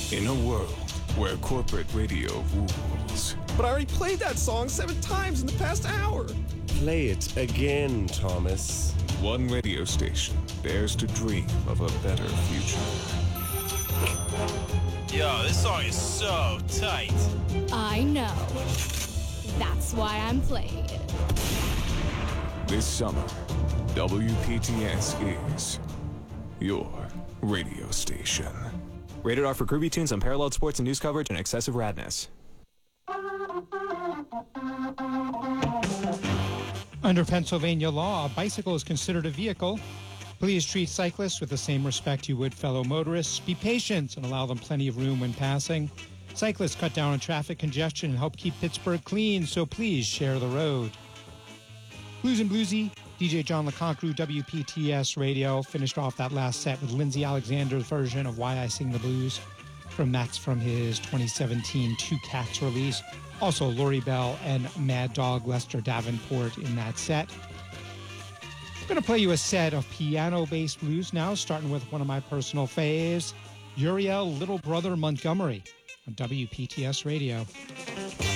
In a world where corporate radio rules. But I already played that song 7 times in the past hour. Play it again, Thomas. One radio station dares to dream of a better future. Yo, this song is so tight. I know. That's why I'm playing it. This summer, WPTS is your radio station. Rated R for groovy tunes, unparalleled sports and news coverage, and excessive radness. Under Pennsylvania law, a bicycle is considered a vehicle. Please treat cyclists with the same respect you would fellow motorists. Be patient and allow them plenty of room when passing. Cyclists cut down on traffic congestion and help keep Pittsburgh clean, so please share the road. Blues and Bluesy, DJ John LeConcru, WPTS Radio, finished off that last set with Lindsay Alexander's version of Why I Sing the Blues. That's from his 2017 Two Cats release. Also, Lori Bell and Mad Dog Lester Davenport in that set. I'm going to play you a set of piano-based blues now, starting with one of my personal faves, Uriel Little Brother Montgomery on WPTS Radio.